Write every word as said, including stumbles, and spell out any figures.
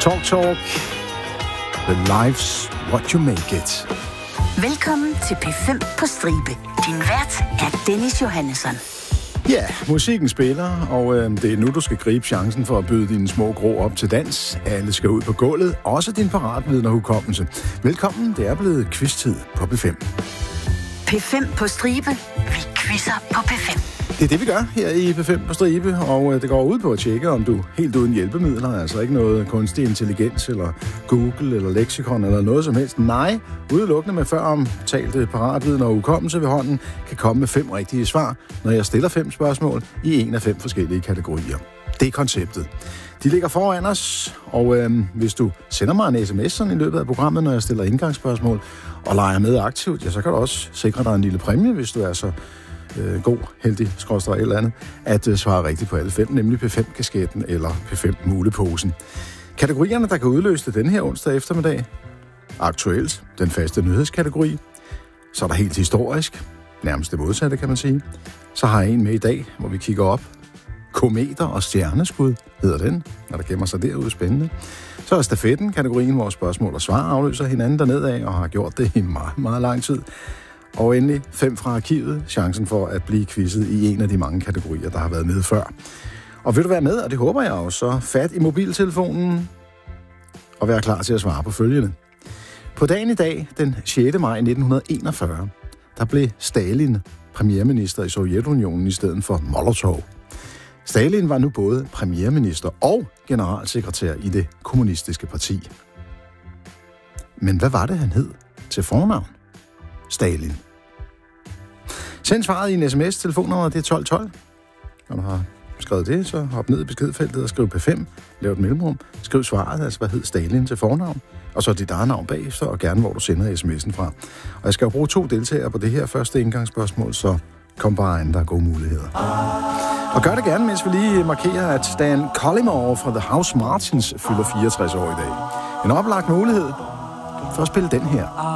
Talk Talk. The life's what you make it. Velkommen til P fem på stribe. Din vært er Dennis Johannesson. Ja, musikken spiller, og øh, det er nu, du skal gribe chancen for at byde dine små grå op til dans. Alle skal ud på gulvet, også din paratviden og hukommelse. Velkommen, det er blevet quiz-tid på P fem. P fem på stribe. Vi quizzer på P fem. Det er det, vi gør her i P fem på stribe, og det går ud på at tjekke, om du helt uden hjælpemidler, altså ikke noget kunstig intelligens, eller Google, eller leksikon, eller noget som helst. Nej, udelukkende med før omtalte paratviden og hukommelse ved hånden, kan komme med fem rigtige svar, når jeg stiller fem spørgsmål i en af fem forskellige kategorier. Det er konceptet. De ligger foran os, og øh, hvis du sender mig en sms sådan i løbet af programmet, når jeg stiller indgangsspørgsmål, og leger med aktivt, ja, så kan du også sikre dig en lille præmie, hvis du er så øh, god, heldig, skråstreg eller andet, at øh, svare rigtigt på alle fem, nemlig P fem-kasketten eller P fem-muleposen. Kategorierne, der kan udløse det den her onsdag eftermiddag: aktuelt, den faste nyhedskategori. Så er der helt historisk, nærmest det modsatte, kan man sige. Så har jeg en med i dag, hvor vi kigger op. Kometer og stjerneskud hedder den, når der gemmer sig derude. Spændende. Så er stafetten, kategorien, hvor spørgsmål og svar afløser hinanden dernedad, og har gjort det i meget, meget lang tid. Og endelig fem fra arkivet, chancen for at blive quizzet i en af de mange kategorier, der har været med før. Og vil du være med, og det håber jeg også, så fat i mobiltelefonen og vær klar til at svare på følgende. På dagen i dag, den sjette maj nitten enogfyrre, der blev Stalin premierminister i Sovjetunionen i stedet for Molotov. Stalin var nu både premierminister og generalsekretær i det kommunistiske parti. Men hvad var det, han hed til fornavn? Stalin. Send svaret i en sms. Telefonnummeret det er tolv tolv. Når du har skrevet det, så hop ned i beskedfeltet og skriv P fem. Lav et mellemrum. Skriv svaret, altså hvad hed Stalin til fornavn. Og så dit eget navn bagefter, og gerne hvor du sender sms'en fra. Og jeg skal jo bruge to deltagere på det her første indgangsspørgsmål, så kom bare an, der er gode muligheder. Og gør det gerne, mens vi lige markerer, at Stan Collymore fra The House Martins fylder fireogtres år i dag. En oplagt mulighed for at spille den her.